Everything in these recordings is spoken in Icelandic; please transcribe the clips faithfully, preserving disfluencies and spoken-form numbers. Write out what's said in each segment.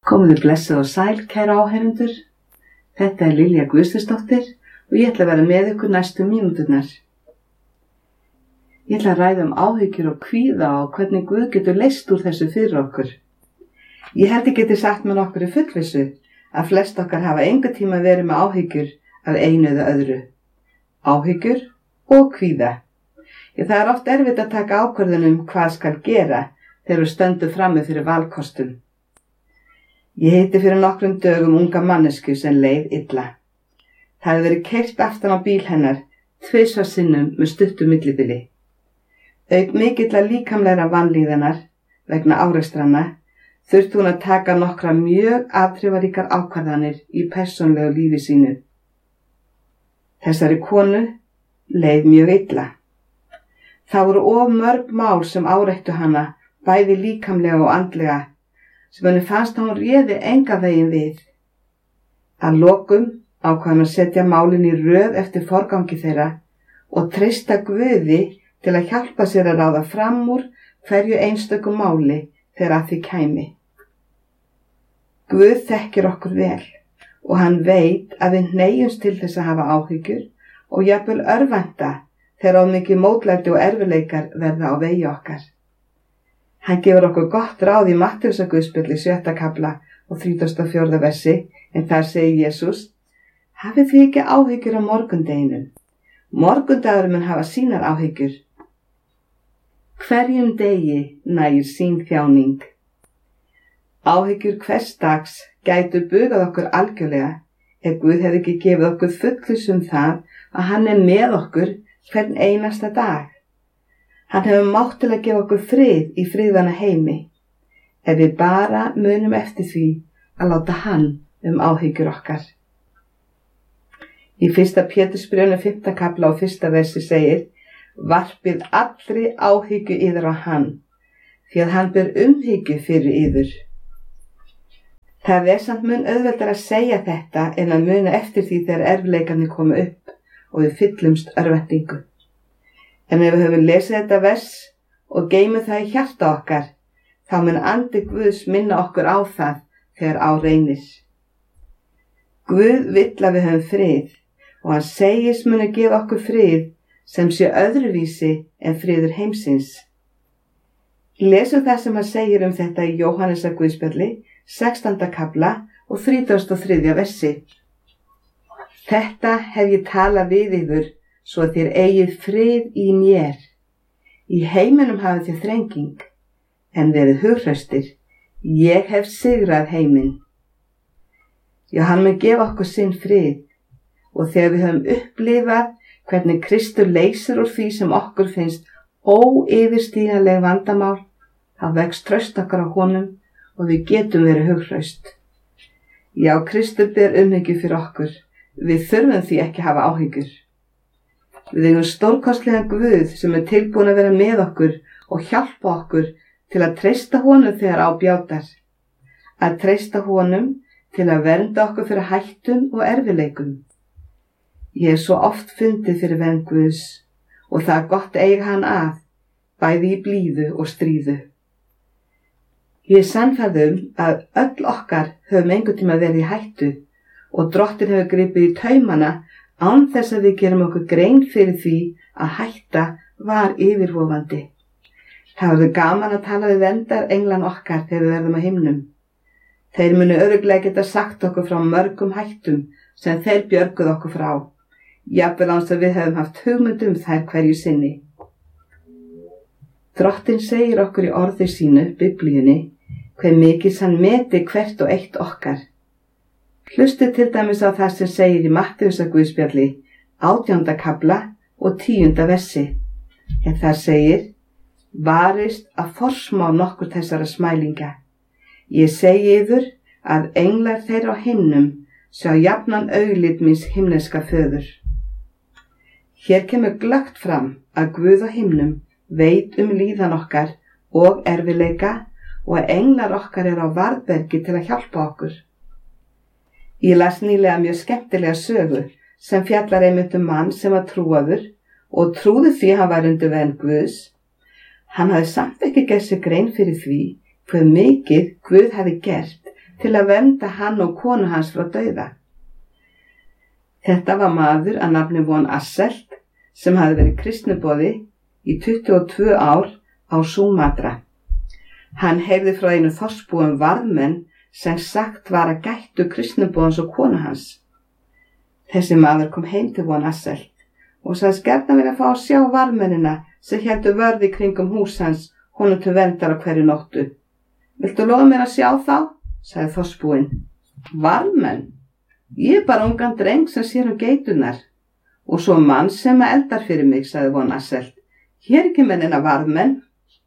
Komiði blessuð og sæl, kæra áheyrendur. Þetta er Lilja Guðstusdóttir og ég ætla að vera með ykkur næstu mínúturnar. Ég ætla að ræða um áhyggjur og kvíða og hvernig Guð getur leyst úr þessu fyrir okkur. Ég held ég geti sagt með nokkurri fullvissu að flest okkar hafa engu tíma verið með áhyggjur af einu eða öðru. Áhyggjur og kvíða. Ég, það er oft erfitt að taka ákvörðun um hvað skal gera þegar við stöndum frammi fyrir valkostum. Ég hitti fyrir nokkrum dögum unga mannesku sem leið illa. Það hefði verið keyrt aftan á bíl hennar tvisvar sinnum með stuttu millibili. Auk mikilla líkamlegra vanlíðanar vegna árekstranna þurfti hún að taka nokkra mjög afdrifaríkar ákvarðanir í persónlegu lífi sínu. Þessari konu leið mjög illa. Það voru of mörg mál sem áreittu hana, bæði líkamlega og andlega, sem henni fannst að hún réði enga veginn við. Að lokum ákvað hann að setja málin í röð eftir forgangi þeirra og treysta Guði til að hjálpa sér að ráða fram úr hverju einstöku máli þegar að því kæmi. Guð þekkir okkur vel og hann veit að við hneigjumst til þess að hafa áhyggjur og jafnvel örvænta þegar of mikið mótlæti og erfiðleikar verða á vegi okkar. Hann gefur okkur gott ráð í Mattheusarguðspjalli sjötta kafla og þrítugasta og fjórða versi, en þar segir Jesús: Hafið þið ekki áhyggjur á morgundeginum? Morgundagur mun hafa sínar áhyggjur. Hverjum degi nægir sín þjáning. Áhyggjur hvers dags gætu bugað okkur algjörlega ef Guð hefði ekki gefið okkur fullviss um það að hann er með okkur hvern einasta dag. Hann hefur mátt til að gefa okkur frið í friðvana heimi, ef við bara munum eftir því að láta hann um áhyggjur okkar. Í fyrsta Pétursbréfinu fimmta kafla og fyrsta versi segir: Varpið allri áhyggju yður á hann, því að hann ber umhyggju fyrir yður. Það er samt mun auðveldar að segja þetta en að muna eftir því þegar erfiðleikarnir koma upp og við fyllumst örvæntingu. En ef við höfum lesið þetta vers og geymum það í hjarta okkar, þá mun andi Guðs minna okkur á það þegar á reynir. Guð vill að við höfum frið og hann segist muni gefa okkur frið sem sé öðruvísi en friður heimsins. Lesum það sem hann segir um þetta í Jóhannesarguðspjalli, sextánda kafla og þrítugasta og þriðja versi. Þetta hef ég talað við yður, svo þér eigið frið í mér. Í heiminum hafið þér þrenging, en verið hughröstir. Ég hef sigrað heiminn. Já, hann mun gefa okkur sinn frið, og þegar við höfum upplifað hvernig Kristur leysir úr því sem okkur finnst óyfirstíganleg vandamál, þá vex traust okkar á honum og við getum verið hughröst. Já, Kristur ber umhyggju fyrir okkur. Við þurfum því ekki hafa áhyggjur. Við eigum stórkostlegan Guð sem er tilbúin að vera með okkur og hjálpa okkur til að treysta honum þegar á bjátar. Að treysta honum til að vernda okkur fyrir hættum og erfiðleikum. Ég hef svo oft fundið fyrir vernd Guðs og það er gott að eiga hann að, bæði í blíðu og stríðu. Ég er sannfærð um að öll okkar höfum einhvern tíma verið í hættu og Drottinn hefur gripið í taumana án þess að við gerum okkur grein fyrir því að hætta var yfirvofandi. Það verður gaman að tala við verndar englan okkar þegar við verðum á himnum. Þeir munu örugglega geta sagt okkur frá mörgum hættum sem þeir björguð okkur frá, jafnvel án þess að við hefum haft hugmynd um þær hverju sinni. Drottinn segir okkur í orði sínu, Biblíunni, hve mikils hann meti hvert og eitt okkar. Hlustið til dæmis á það sem segir í Mattheusarguðspjalli, átjánda kafla og tíunda versi. En þar segir: Varist að forsmá nokkur þessara smælinga. Ég segi yður að englar þeirra á himnum sjá jafnan augliti míns himneska föður. Hér kemur glöggt fram að Guð á himnum veit um líðan okkar og erfiðleika og að englar okkar eru á varðbergi til að hjálpa okkur. Ég las nýlega mjög skemmtilega sögu sem fjallar einmitt um mann sem var trúaður og trúði því hann var undir vernd Guðs. Hann hafði samt ekki gert sér grein fyrir því hve mikið Guð hafi gert til að vernda hann og konu hans frá dauða. Þetta var maður að nafni von Asselt sem hafði verið kristniboði í tuttugu og tvö ár á Sumatra. Hann heyrði frá einu þorpsbúum varðmenn sem sagt var að gættu kristniboðans og konu hans. Þessi maður kom heim til von Asselt og sagðist gjarnan vilja fá að sjá varðmennina sem héldu vörð í kringum hús hans honum til verndar á hverju nóttu. Viltu lofa mér að sjá þá? Sagði þorpsbúinn. Varðmenn? Ég er bara ungan dreng sem sér um geiturnar og svo mann sem að eldar fyrir mig, sagði von Asselt. Hér er ekki mennina varðmenn.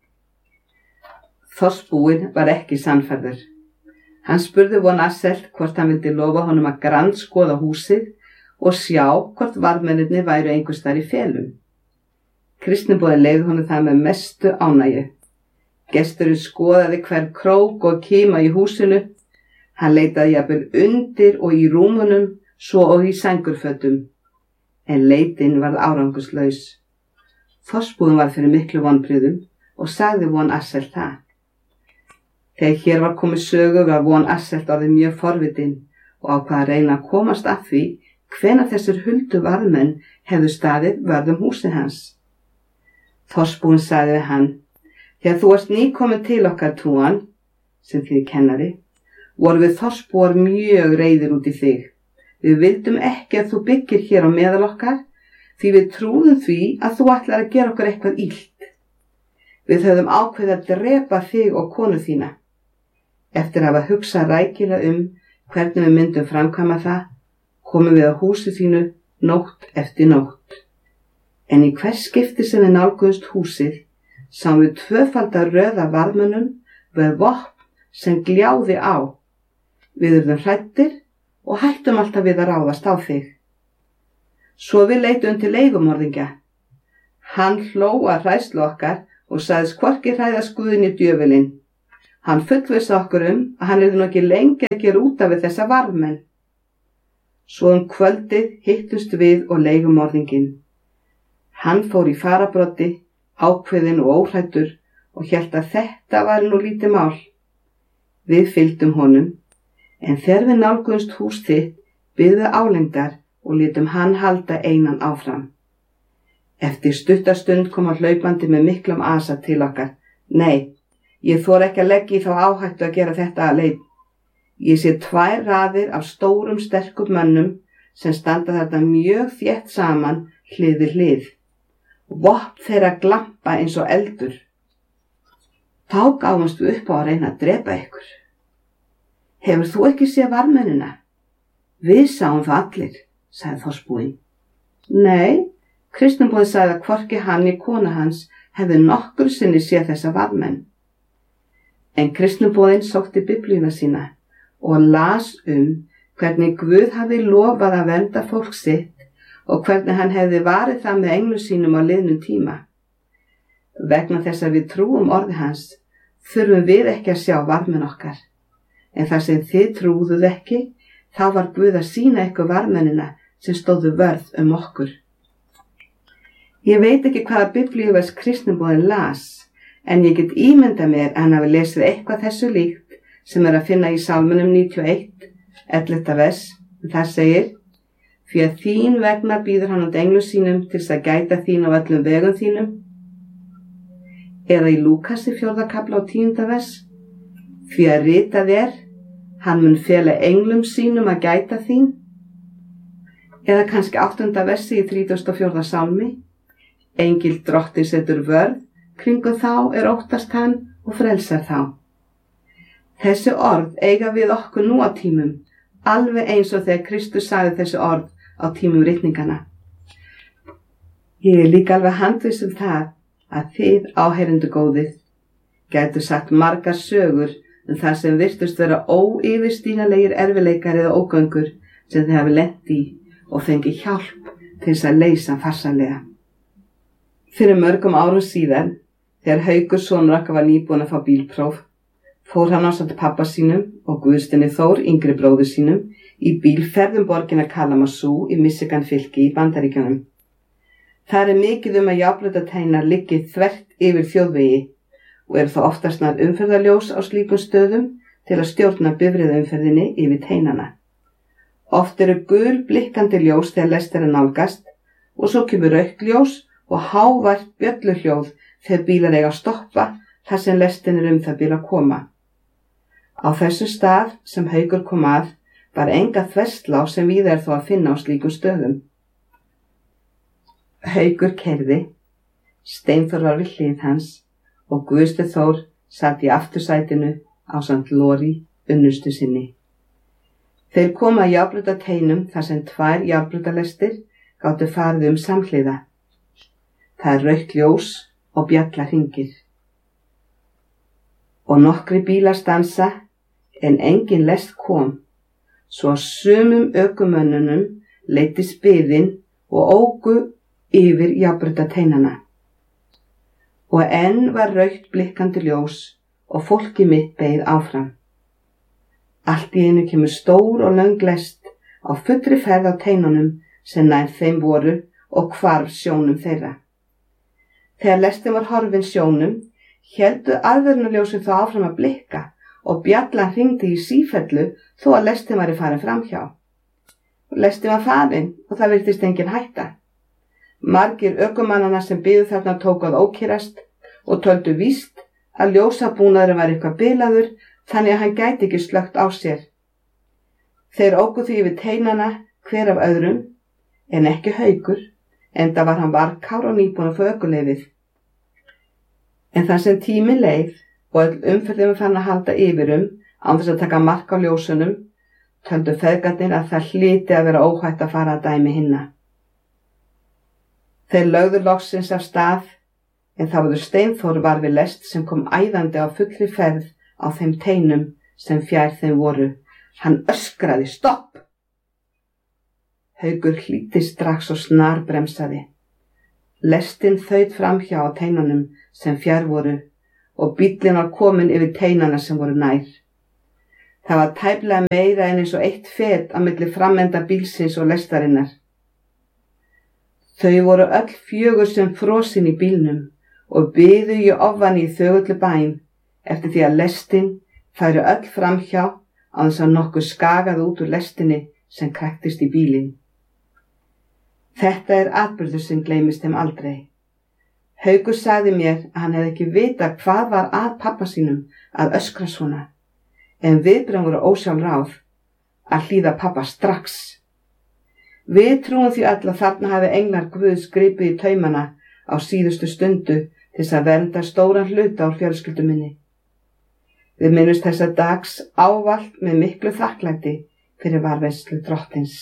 Þorpsbúinn var ekki sannfærður. Hann spurði von Asselt hvort hann vildi lofa honum að grandskoða húsið og sjá hvort varðmennirnir væru einhvers staðar í felum. Kristniboðinn leyfði honum það með mestu ánægju. Gesturinn skoðaði hver krók og kima í húsinu. Hann leitaði jafnvel undir og í rúmunum, svo og í sængurfötum. En leitin varð árangurslaus. Þorpsbúinn var fyrir miklu vonbrigðum og sagði von Asselt það. Þegar hér var komið sögu var von Asselt orðið mjög forvitin og ákvað að reyna að komast að því hvenær þessir huldu varðmenn hefðu staðið vörðum húsið hans. Þorpsbúinn sagði við hann: Þegar þú varst nýkomin til okkar Túan, sem þið kennari, vorum við þorpsbúar mjög reiðir út í þig. Við vildum ekki að þú byggir hér á meðal okkar, því við trúðum því að þú ætlar að gera okkur eitthvað illt. Við höfðum ákveðið að drepa þig og konu þína. Eftir að hafa hugsað rækilega um hvernig við myndum framkvæma það, komum við á húsi þínu nótt eftir nótt. En í hvers skipti sem við nálguðumst húsið, sáum við tvöfaldar röða varðmönnum með vopn sem gljáði á. Við urðum hræddir og hættum alltaf við að ráðast á þig. Svo við leitum til leigumorðingja. Hann hló að hræðslu okkar og sagðist hvorki hræðast Guðinn né djöfulinn. Hann fullvissaði okkur um að hann yrði nú ekki lengi að gera út af við þessa varðmenn. Svo um kvöldið hittust við og leigumorðinginn. Hann fór í farabroddi, ákveðinn og óhræddur og hélt að þetta var nú lítið mál. Við fylgdum honum, en þegar við nálguðumst hús þitt, biðum við álengdar og létum hann halda einan áfram. Eftir stuttastund kom hann hlaupandi með miklum asa til okkar. Nei, ég þor ekki að leggja í þá áhættu að gera þetta að leið. Ég sé tvær raðir af stórum sterkum mönnum sem standa þarna mjög þétt saman hlið við hlið. Vopn þeirra glampa eins og eldur. Þá gáfumst við upp á að reyna að drepa ykkur. Hefur þú ekki séð varðmennina? Við sáum það allir, sagði þorpsbúinn. Nei, kristniboðinn sagði að hvorki hann í kona hans hefði nokkur sinni séð þessa varðmenn. En kristniboðinn sótti biblíuna sína og las um hvernig Guð hafi lofað að vernda fólk sitt og hvernig hann hefði varið það með englum sínum á liðnum tíma. Vegna þess að við trúum orði hans, þurfum við ekki að sjá varðmenn okkar. En þar sem þið trúðuð ekki, þá var Guð að sýna ykkur varðmennina sem stóðu vörð um okkur. Ég veit ekki hvaða biblíuvers kristniboðinn las, en ég get ímyndað mér að hann hafi lesið eitthvað þessu líkt sem er að finna í Sálmunum níutíu og eitt, ellefta vers, þar segir: Því að þín vegna býður hann út englum sínum til þess að gæta þín á öllum vegum þínum. Eða í Lúkasi fjórða kafla á tíunda vers: Því að ritað er, hann mun fela englum sínum að gæta þín. Eða kannski áttunda versi í þrítugasta og fjórða sálmi: Engill drottins setur vörð, kringum þá er óttast hann og frelsar þá. Þessi orð eiga við okkur nú á tímum, alveg eins og þegar Kristus sagði þessi orð á tímum ritningana. Ég er líka alveg handviss um það að þið, áheyrendur góðir, gætu sagt margar sögur um það sem virtust vera óyfirstíganlegir erfileikar eða ógöngur sem þið hafi lent í og fengið hjálp til þess að leysa farsarlega. Fyrir mörgum árum síðan, þegar Haukur sonur okkar var nýbúinn að fá bílpróf, fór hann ásamt pappa sínum og Guðsteini Þór, yngri bróður sínum, í bílferð um borgina Kalamazoo í Michigan fylki í Bandaríkjunum. Það er mikið um að járnbrautarteinar liggi þvert yfir þjóðvegi og eru þá oftast nær umferðarljós á slíkum stöðum til að stjórna bifreiðaumferðinni yfir teinana. Oft eru gul blikkandi ljós þegar lest er að nálgast og svo kemur rautt ljós og hávært bjölluhljóð þegar bílar eiga að stoppa þar sem lestin er um það bil að koma. Á þessu stað sem Haukur kom að var enga þverslá sem víða er þó að finna á slíkum stöðum. Haukur keyrði, Steinþór var við hlið hans og Guðsteinn Þór sat í aftursætinu ásamt Lóri unnustu sinni. Þeir koma að járnbrautarteinum þar sem tvær járnbrautarlestir gátu farið um samhliða. Það er rautt ljós og bjalla hringir. Og nokkri bílar stansa en engin lest kom, svo að sumum ökumönnunum leiddist biðin og óku yfir járnbrautarteinana. Og enn var rautt blikkandi ljós og fólki mitt beið áfram. Allt í einu kemur stór og löng lest á fullri ferð á teinunum sem nær þeim voru og hvarf sjónum þeirra. Þegar lestin var horfin sjónum, héldu aðvörunarljósin þó áfram að blikka og bjallan hringdi í sífellu þó að lestin væri farin framhjá. Lestin var farin og það virtist engin hætta. Margir ökumannanna sem biðu þarna tóku að ókyrrast og töldu víst að ljósabúnaðurinn var eitthvað bilaður þannig að hann gæti ekki slökkt á sér. Þeir óku því yfir teinana hver af öðrum en ekki Haukur, enda var hann varkár og nýbúinn að fá ökuleyfið. En þar sem tíminn leið og öll umferðin var farin að halda yfirum án þess að taka mark á ljósunum, töldu feðgarnir að það hlyti að vera óhætt að fara að dæmi hinna. Þeir lögðu loksins af stað, en það voru Steinþór var við lest sem kom æðandi á fullri ferð á þeim teinum sem fjær þeim voru. Hann öskraði stopp. Haukur hlýddi strax og snar bremsaði. Lestin þaut framhjá á teinunum sem fjær voru og bíllinn var kominn yfir teinana sem voru nær. Það var tæplega meira en eins og eitt fet á milli framenda bílsins og lestarinnar. Þau voru öll fjögur sem frosin í bílnum og biðu í ofan í þögullu bæn eftir því að lestin færi öll framhjá á þess að nokkuð skagaði út úr lestinni sem kræktist í bílinn. Þetta er atburður sem gleymist þeim aldrei. Haukur sagði mér að hann hefði ekki vita hvað var að pabba sínum að öskra svona, en viðbrögð voru ósjálfráð að hlýða pabba strax. Við trúum því öll að þarna hafi englar Guðs gripið í taumana á síðustu stundu til þess að vernda stóran hluta úr fjölskyldu minni. Við minnumst þessa dags ávallt með miklu þakklæti fyrir varðveislu drottins.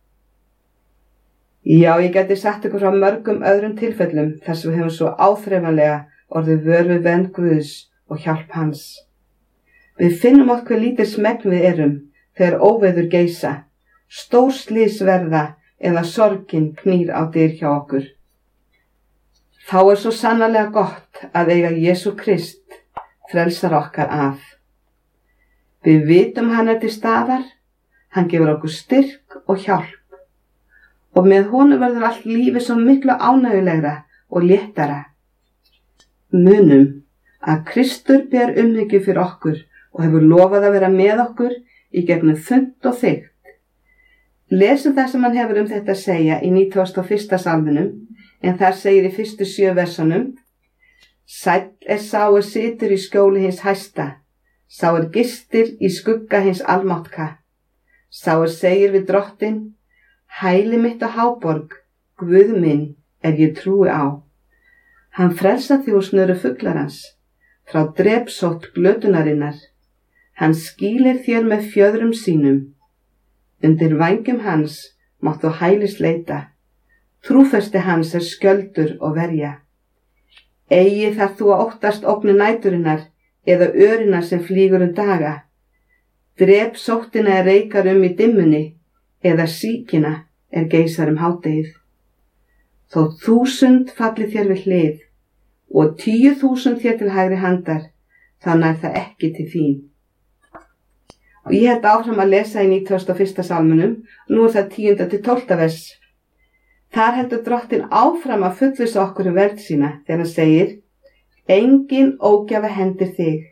Já, ég geti sagt ykkur frá mörgum öðrum tilfellum þar sem við hefum svo áþreifanlega orðið vör við vernd Guðs og hjálp hans. Við finnum oft hve lítið smegn við erum þegar óveður geisa, stór slys verða eða sorgin knýr á dyr hjá okkur. Þá er svo sannarlega gott að eiga Jesú Krist, frelsar okkar að. Við vitum hann er til staðar, hann gefur okkur styrk og hjálp og með honum verður allt lífið svo miklu ánægjulegra og léttara. Munum að Kristur ber umhyggju fyrir okkur og hefur lofað að vera með okkur í gegnum þunnt og þykkt. Lesum það sem hann hefur um þetta að segja í nítugasta og fyrsta salminum, en þar segir í fyrstu sjö versunum: Sæll er sá er situr í skjóli hins hæsta, sá er gistir í skugga hins almáttka, sá er segir við drottinn: Hæli mitt á háborg, Guð minn er ég trúi á. Hann frelsar þig úr snöru fuglarans, frá drepsótt glötunarinnar. Hann skýlir þér með fjöðrum sínum. Undir vængjum hans mátt þú hælis leita. Trúfesti hans er skjöldur og verja. Eigi þar þú að óttast ógni næturinnar eða örina sem flýgur um daga. Drep sóttina er reikar um í dimmunni eða síkina er geisar um hádegið. Þó þúsund falli þér við hlið og tíu þúsund þér til hægri handar, þá nær það ekki til þín. Og ég held áfram að lesa í nítugasta og fyrsta salminum, nú er það tíunda til tólfta vers. Þar heldur drottinn áfram að fullvissa okkur um verð sína þegar hann segir: Engin ógjafa hendir þig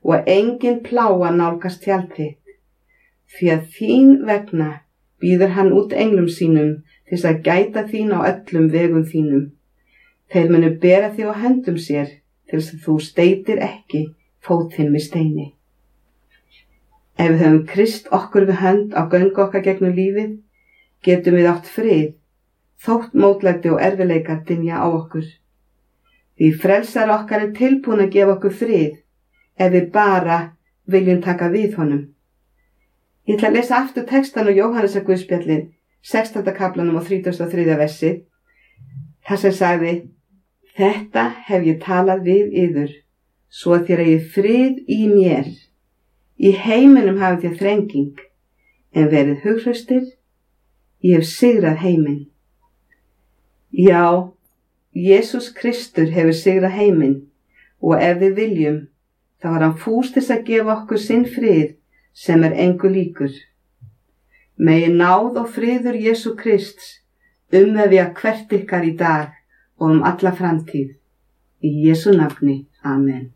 og engin plága nálgast tjald þitt. Því að þín vegna býður hann út englum sínum til þess að gæta þín á öllum vegum þínum. Þeir munu bera þig á höndum sér til þess að þú steytir ekki fót þinn við steini. Ef við höfum Krist okkur við hönd á göngu okkar gegnum lífið, getum við átt frið, þótt mótlæti og erfiðleikar dynja á okkur. Því frelsar okkar er tilbúin að gefa okkur frið, ef við bara viljum taka við honum. Ég ætla að lesa aftur textan og Jóhannesar Guðspjallið, sextánda kaflanum og þrítugasta og þriðja versi, þar sem sagði: Þetta hef ég talað við yður, svo að þér eigið frið í mér. Í heiminum hafið þér þrenging, en verið hughraustir, ég hef sigrað heiminn. Já, Jesús Kristur hefur sigrað heiminn, og ef við viljum, þá var hann fús til að gefa okkur sinn frið, sem er engu líkur. Megi náð og friður Jesú Krists umvefja hvert ykkar í dag og um alla framtíð. Í Jesú nafni. Amen.